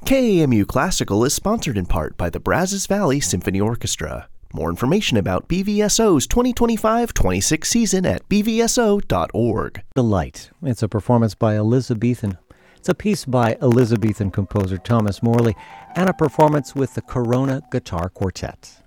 KAMU Classical is sponsored in part by the Brazos Valley Symphony Orchestra. More information about BVSO's 2025-26 season at bvso.org. The Light. It's a performance by Elizabethan. It's a piece by Elizabethan composer Thomas Morley and a performance with the Corona Guitar Quartet.